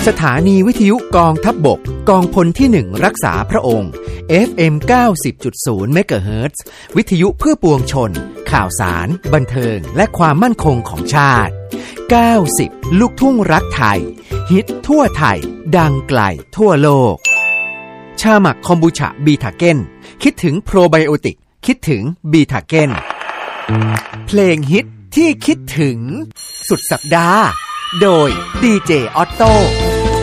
สถานีวิทยุกองทัพบกกองพลที่1รักษาพระองค์ FM 90.0 เมกะเฮิรตซ์วิทยุเพื่อปวงชนข่าวสารบันเทิงและความมั่นคงของชาติ90ลูกทุ่งรักไทยฮิตทั่วไทยดังไกลทั่วโลกชาหมักคอมบูชาบีทาเก้นคิดถึงโปรไบโอติกคิดถึงบีทาเก้นเพลงฮิตที่คิดถึงสุดสัปดาห์โดยดีเจออตโต้